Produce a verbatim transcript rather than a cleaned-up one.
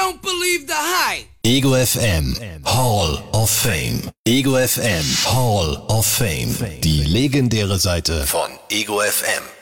don't believe the hype. Ego F M Hall of Fame. Ego F M Hall of Fame. Die legendäre Seite von Ego F M.